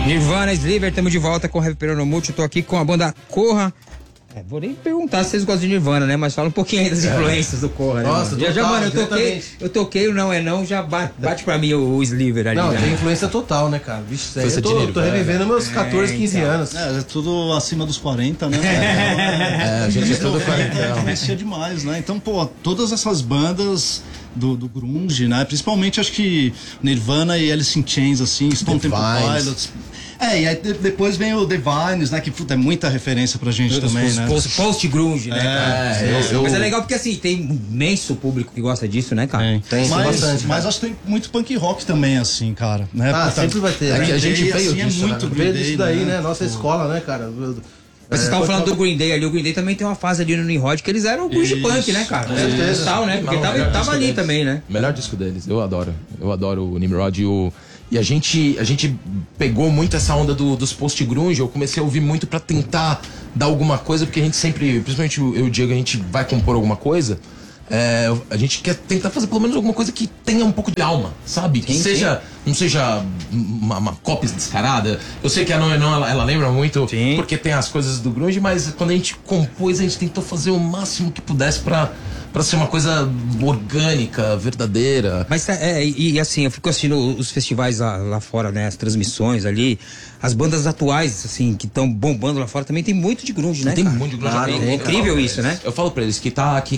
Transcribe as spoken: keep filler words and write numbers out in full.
Nirvana, Sliver, estamos de volta com o Heavy Peronomútil. Eu tô aqui com a banda Corra. É, vou nem perguntar se vocês gostam de Nirvana, né? Mas fala um pouquinho aí das influências do Corra, né? Nossa, já, total, já, mano, eu toquei, exatamente. eu toquei o Não É Não, já bate, bate pra mim o, o Sliver ali. Não, né? tem influência total, né, cara? Vixe, sério, eu tô, Dinheiro, tô revivendo meus catorze, quinze então. anos. É, é tudo acima dos quarenta, né? É, a gente é todo quarentão. Influencia demais, né? Então, pô, todas essas bandas do, do grunge, né? Principalmente, acho que Nirvana e Alice in Chains, assim, Stone Temple Pilots. É, e aí de- depois vem o Divines, né? Que puta, é muita referência pra gente também, Os né? post, post grunge, né, cara? É, eu- eu- Mas é legal porque assim, tem um imenso público que gosta disso, né, cara? Tem. Tem, tem mas, bastante, mas cara. acho que tem muito punk rock também, assim, cara. Né? Ah, Puta, sempre vai ter, é né? que a gente Green Day, veio assim, disso, é muito né? Green Veio Day, disso daí, né? né? Nossa escola, né, cara? Mas vocês estavam falando do Green Day ali, o Green Day também tem uma fase ali no Nimrod que eles eram o grunge Isso, punk, né, cara? com É, certeza. total, né? Porque Não, tava, melhor tava disco ali deles. também, né? Melhor disco deles, eu adoro. Eu adoro o Nimrod e o. E a gente, a gente pegou muito essa onda do, dos post-grunge. Eu comecei a ouvir muito pra tentar dar alguma coisa, porque a gente sempre, principalmente eu e o Diego, a gente vai compor alguma coisa. É, a gente quer tentar fazer pelo menos alguma coisa que tenha um pouco de alma, sabe? Que Sim, seja, não seja uma, uma cópia descarada. Eu sei que a Não É Não, ela, ela lembra muito, Sim. porque tem as coisas do grunge, mas quando a gente compôs, a gente tentou fazer o máximo que pudesse pra, pra ser uma coisa orgânica, verdadeira. Mas é, e, e assim, eu fico assistindo os festivais lá, lá fora, né? As transmissões ali. As bandas atuais, assim, que estão bombando lá fora, também tem muito de grunge, né? Tem cara? muito de grunge. Claro, Eu- é eu incrível falo isso, pra né? eles- Eu falo pra eles que tá, que